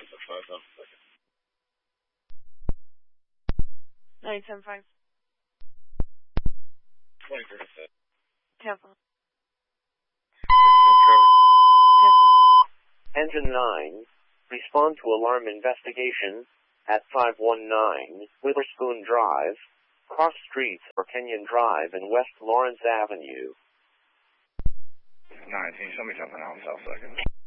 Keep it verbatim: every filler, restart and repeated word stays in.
ninety-seven point five. twenty-three percent. Tampa. Tampa. Engine nine, respond to alarm investigation at five one nine Witherspoon Drive, cross streets for Kenyon Drive and West Lawrence Avenue. nineteen, show me something else, I'll second.